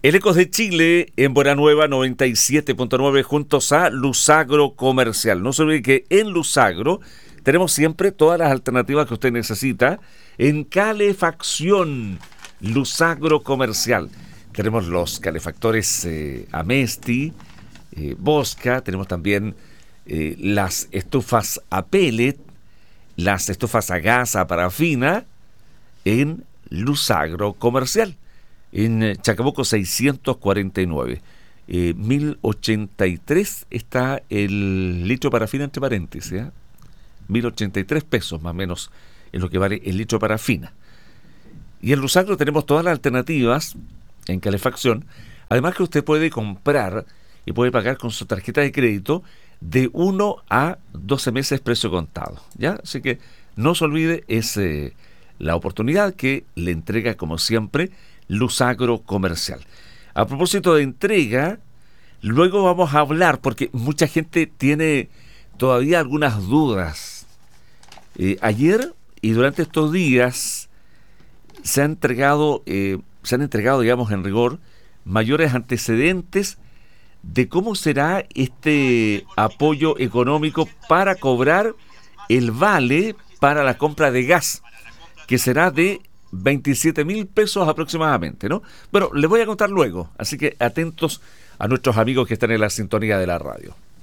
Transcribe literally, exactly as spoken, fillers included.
El Ecos de Chile en Buena Nueva noventa y siete punto nueve juntos a Lusagro Comercial. No se olvide que en Lusagro tenemos siempre todas las alternativas que usted necesita en calefacción. Lusagro Comercial. Tenemos los calefactores eh, Amesti, eh, Bosca, tenemos también eh, las estufas a pellet, las estufas a gas, a parafina en Lusagro Comercial. En Chacabuco seiscientos cuarenta y nueve. Eh, mil ochenta y tres está el litro de parafina entre paréntesis. ¿eh? mil ochenta y tres pesos más o menos es lo que vale el litro de parafina. Y en Lusagro tenemos todas las alternativas en calefacción. Además que usted puede comprar y puede pagar con su tarjeta de crédito de uno a doce meses precio contado. ¿ya? Así que no se olvide, es eh, la oportunidad que le entrega como siempre Lusagro Comercial. A propósito de entrega, luego vamos a hablar, porque mucha gente tiene todavía algunas dudas. Eh, ayer y durante estos días se ha entregado, eh, se han entregado, digamos, en rigor, mayores antecedentes de cómo será este apoyo económico para cobrar el vale para la compra de gas, que será de veintisiete mil pesos aproximadamente, ¿no? Bueno, les voy a contar luego, así que atentos a nuestros amigos que están en la sintonía de la radio.